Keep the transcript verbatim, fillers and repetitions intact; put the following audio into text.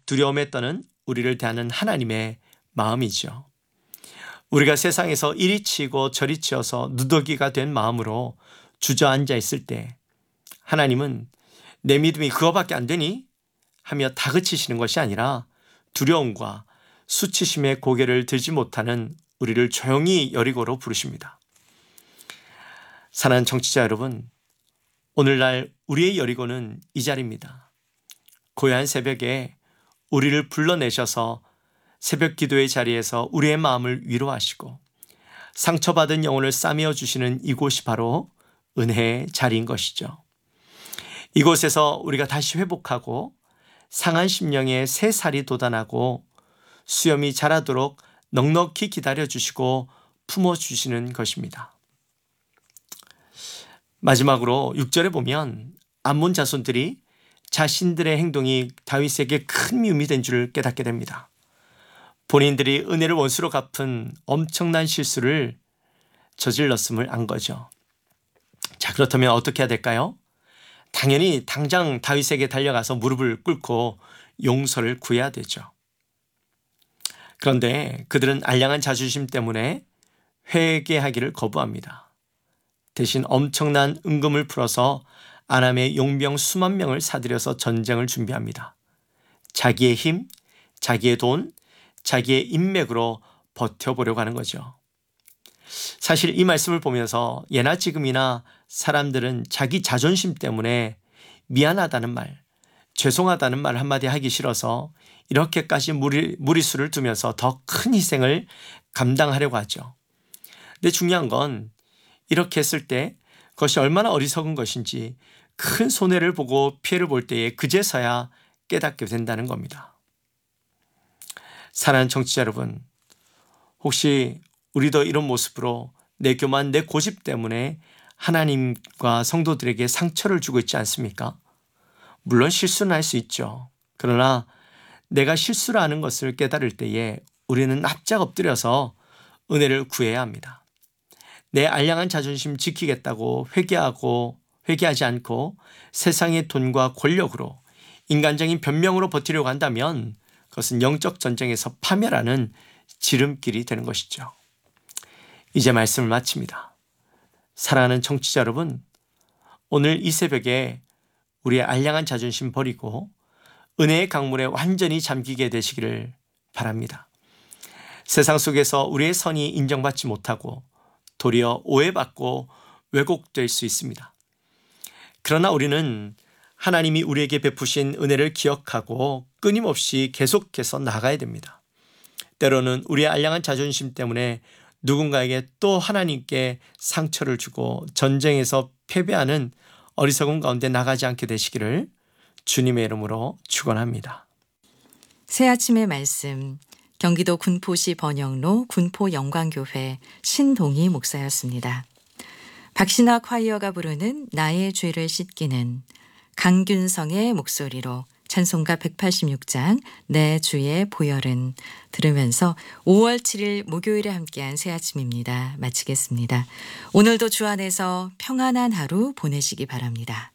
두려움에 떠는 우리를 대하는 하나님의 마음이죠. 우리가 세상에서 이리 치고 저리 치어서 누더기가 된 마음으로 주저앉아 있을 때 하나님은 내 믿음이 그거밖에 안 되니? 하며 다그치시는 것이 아니라 두려움과 수치심의 고개를 들지 못하는 우리를 조용히 여리고로 부르십니다. 사랑하는 청취자 여러분, 오늘날 우리의 여리고는 이 자리입니다. 고요한 새벽에 우리를 불러내셔서 새벽 기도의 자리에서 우리의 마음을 위로하시고 상처받은 영혼을 싸매어 주시는 이곳이 바로 은혜의 자리인 것이죠. 이곳에서 우리가 다시 회복하고 상한 심령에 새 살이 돋아나고 수염이 자라도록 넉넉히 기다려주시고 품어주시는 것입니다. 마지막으로 육 절에 보면 암몬 자손들이 자신들의 행동이 다윗에게 큰 미움이 된 줄 깨닫게 됩니다. 본인들이 은혜를 원수로 갚은 엄청난 실수를 저질렀음을 안 거죠. 자, 그렇다면 어떻게 해야 될까요? 당연히 당장 다윗에게 달려가서 무릎을 꿇고 용서를 구해야 되죠. 그런데 그들은 알량한 자존심 때문에 회개하기를 거부합니다. 대신 엄청난 은금을 풀어서 아람의 용병 수만 명을 사들여서 전쟁을 준비합니다. 자기의 힘, 자기의 돈, 자기의 인맥으로 버텨보려고 하는 거죠. 사실 이 말씀을 보면서 예나 지금이나 사람들은 자기 자존심 때문에 미안하다는 말, 죄송하다는 말 한마디 하기 싫어서 이렇게까지 무리, 무리수를 두면서 더 큰 희생을 감당하려고 하죠. 근데 중요한 건 이렇게 했을 때 그것이 얼마나 어리석은 것인지 큰 손해를 보고 피해를 볼 때에 그제서야 깨닫게 된다는 겁니다. 사랑하는 청취자 여러분, 혹시 우리도 이런 모습으로 내 교만, 내 고집 때문에 하나님과 성도들에게 상처를 주고 있지 않습니까? 물론 실수는 할 수 있죠. 그러나 내가 실수를 하는 것을 깨달을 때에 우리는 납작 엎드려서 은혜를 구해야 합니다. 내 알량한 자존심 지키겠다고 회개하고 회개하지 않고 세상의 돈과 권력으로 인간적인 변명으로 버티려고 한다면 그것은 영적 전쟁에서 파멸하는 지름길이 되는 것이죠. 이제 말씀을 마칩니다. 사랑하는 청취자 여러분, 오늘 이 새벽에 우리의 알량한 자존심 버리고 은혜의 강물에 완전히 잠기게 되시기를 바랍니다. 세상 속에서 우리의 선이 인정받지 못하고 도리어 오해받고 왜곡될 수 있습니다. 그러나 우리는 하나님이 우리에게 베푸신 은혜를 기억하고 끊임없이 계속해서 나가야 됩니다. 때로는 우리의 알량한 자존심 때문에 누군가에게 또 하나님께 상처를 주고 전쟁에서 패배하는 어리석은 가운데 나가지 않게 되시기를 주님의 이름으로 축원합니다. 새 아침의 말씀, 경기도 군포시 번영로 군포영광교회 신동희 목사였습니다. 박신화 콰이어가 부르는 나의 죄를 씻기는, 강균성의 목소리로 찬송가 백팔십육 장 내 주의 보혈은 들으면서 오월 칠일 목요일에 함께한 새 아침입니다. 마치겠습니다. 오늘도 주 안에서 평안한 하루 보내시기 바랍니다.